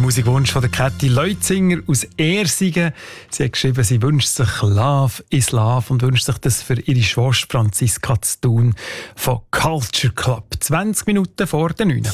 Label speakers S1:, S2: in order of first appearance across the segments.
S1: Musikwunsch von der Käthi Leutzinger aus Ersingen. Sie hat geschrieben, sie wünscht sich Love is Love und wünscht sich das für ihre Schwester Franziska zu tun von Culture Club. 20 Minuten vor der 9.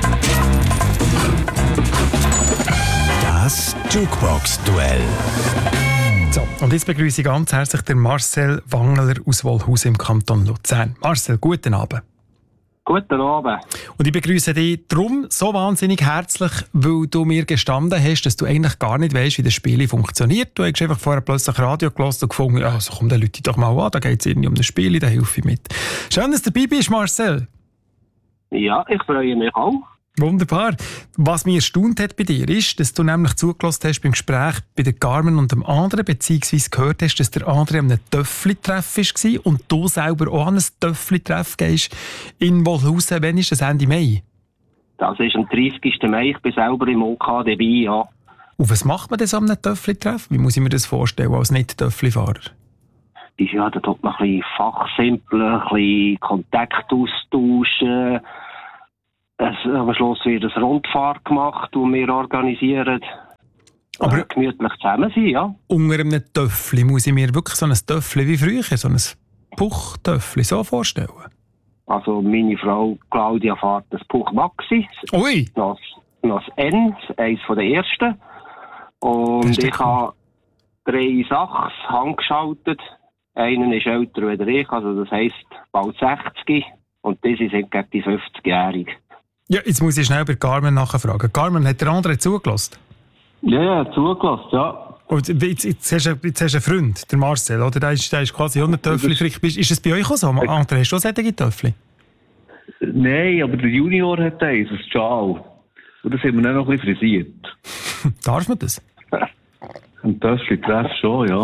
S2: Das Jukebox-Duell.
S1: So, und jetzt begrüße ich ganz herzlich den Marcel Wangler aus Wolhusen im Kanton Luzern. Marcel, guten Abend.
S3: Guten Abend.
S1: Und ich begrüße dich darum so wahnsinnig herzlich, weil du mir gestanden hast, dass du eigentlich gar nicht weißt, wie das Spiel funktioniert. Du hast einfach vorher plötzlich Radio gehört und gefunden, ja, also komm, dann rufe ich doch mal an, da geht es irgendwie um das Spiel, da helfe ich mit. Schön, dass du dabei bist, Marcel.
S3: Ja, ich freue mich auch.
S1: Wunderbar. Was mich erstaunt hat bei dir ist, dass du nämlich zugelassen hast beim Gespräch bei der Carmen und dem anderen, beziehungsweise gehört hast, dass der andere an einem Töffli-Treff war und du selber auch an einem Töffli-Treff gehst in Wolhusen. Wann ist das, Ende Mai?
S3: Das ist am 30. Mai. Ich bin selber im OK dabei, ja.
S1: Und was macht man denn an einem Töffli-Treff? Wie muss ich mir das vorstellen als Nicht-Töffli-Fahrer?
S3: Ja, da tut man ein bisschen fachsimpeln, ein bisschen Kontakt austauschen. Am Schluss wird eine Rundfahrt gemacht, die wir organisieren. Aber gemütlich zusammen sein, ja.
S1: Unter einem Töffli muss ich mir wirklich so ein Töffli wie früher, so ein Puchtöffli so vorstellen?
S3: Also meine Frau Claudia fährt das Puch Maxi.
S1: Ui!
S3: Das N, eines der ersten. Und ich habe 3 Sachs handgeschaltet. Einen ist älter als ich, also das heisst bald 60. Und diese sind gegen die 50-Jährige.
S1: Ja, jetzt muss ich schnell bei Carmen nachfragen. Carmen, hat der andere zugelassen?
S3: Ja, zugelassen, ja.
S1: Und jetzt hast du einen Freund, der Marcel, oder? Der ist quasi 100 Töffli. Ist es bei euch auch so? Andere, hast du auch solche Töffli?
S4: Nein, aber der Junior hat eins, das Ciao. Und das haben wir dann noch ein bisschen frisiert.
S1: Darf man das?
S4: Ein Töffli-Treff schon, ja.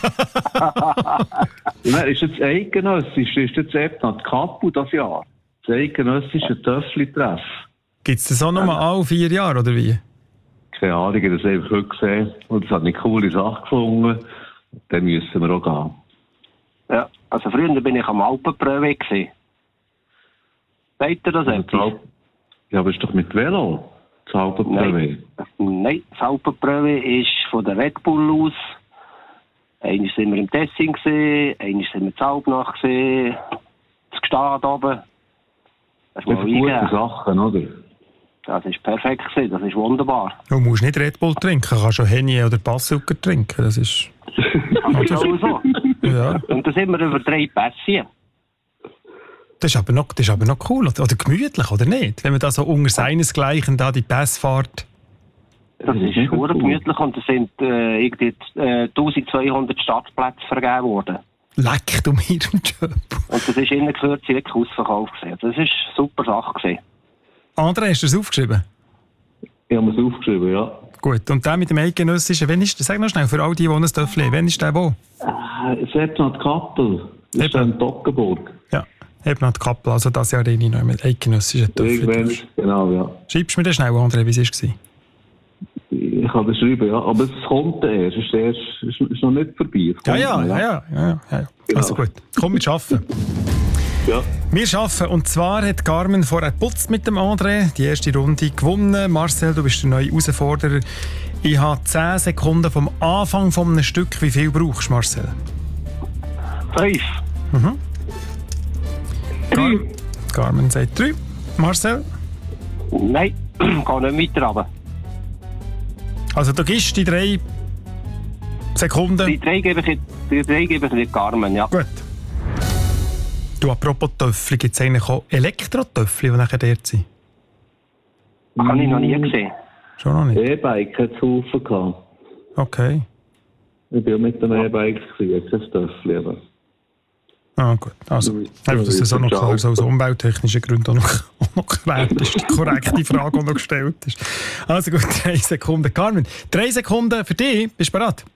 S4: Nein, ist jetzt eidgenössisch, ist jetzt Erdnat Kappel das Jahr. Das eidgenössische Töffli-Treff.
S1: Gibt es das auch noch mal alle 4 Jahre, oder wie?
S4: Keine Ahnung, ich habe das einfach heute gesehen. Und das hat eine coole Sache gefunden. Dann müssen wir auch gehen.
S3: Ja, also früher bin ich am Alpenpröwe gewesen. Seht ihr das etwas?
S4: Ja, aber ist doch mit Velo. Das Alpenpröwe.
S3: Nein, das Alpenpröwe ist von der Red Bull aus. Einmal sind wir im Tessin gesehen, einmal sind wir in Alpnach gesehen, das Gestad oben. Das
S4: sind gute Sachen, oder?
S3: Das ist perfekt gewesen, das ist wunderbar.
S1: Du musst nicht Red Bull trinken, du kannst schon Henny oder Passzucker trinken, das ist...
S3: Das ist auch so.
S1: Ja.
S3: Und da sind wir über 3 Pässchen.
S1: Das ist aber noch cool, oder gemütlich, oder nicht? Wenn man da so unter seinesgleichen da die Pässe fährt.
S3: Das ist sehr gemütlich und es sind 1200 Startplätze vergeben worden.
S1: Leck du mir im Job.
S3: Und das ist in der Kürze wirklich ausverkauft gewesen. Das war eine super Sache gewesen.
S1: André, hast du es aufgeschrieben?
S4: Ich habe es aufgeschrieben, ja.
S1: Gut, und der mit dem eidgenössischen, wann ist das? Sag noch schnell, für all die ein Töffli haben, wann ist der wo?
S4: Erdnat Kappel. Das ist in Toggenburg.
S1: Ja, Erdnat Kappel, also das Jahr rein noch mit eidgenössischen Töffli.
S4: Genau, ja.
S1: Schreibst du mir das schnell, André, wie es war?
S4: Ich kann das schreiben, ja. Aber es kommt erst. Es ist noch nicht vorbei.
S1: Ja. Also gut, komm, wir arbeiten.
S4: Ja.
S1: Wir arbeiten. Und zwar hat Carmen vorher geputzt mit dem André. Die erste Runde gewonnen. Marcel, du bist der neue Herausforderer. Ich habe 10 Sekunden vom Anfang von einem Stück. Wie viel brauchst du, Marcel?
S3: 5.
S1: Mhm. Carmen sagt 3. Marcel?
S3: Nein, kann nicht weiter runter.
S1: Also du gibst die 3 Sekunden.
S3: Die 3 gebe ich nicht Carmen, ja.
S1: Gut. Du, apropos Töffli, gibt es eigentlich auch Elektro-Töffli, die nachher dort sind?
S3: Habe ich noch nie gesehen.
S1: Schon noch nicht?
S4: E-Bike hat es Haufen gehabt.
S1: Okay.
S4: Ich war mit dem E-Bike, jetzt ein Töffli. Aber...
S1: Ah, gut. Also, einfach, dass das auch noch klar so aus umwelttechnischen Gründen auch noch klärt ist. Die korrekte Frage, die noch gestellt ist. Also gut, 3 Sekunden. Carmen, 3 Sekunden für dich. Bist du bereit?